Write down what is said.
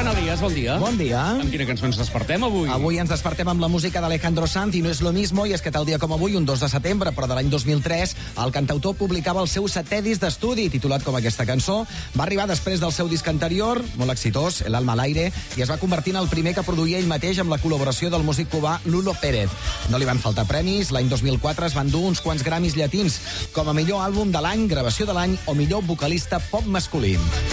Ferran Elias, bon dia. Bon dia. Amb quina cançó ens despertem avui? Avui ens despertem amb la música d'Alejandro Sanz i no és lo mismo, i és que tal dia com avui, un 2 de setembre, però de l'any 2003, el cantautor publicava el seu 7è disc d'estudi, titulat com aquesta cançó. Va arribar després del seu disc anterior, molt exitós, El alma al aire, i es va convertir en el primer que produïa ell mateix amb la col·laboració del músic cubà Lulo Pérez. No li van faltar premis, l'any 2004 es van dur uns quants Grammys llatins, com a millor àlbum de l'any, gravació de l'any o millor vocalista pop masculí.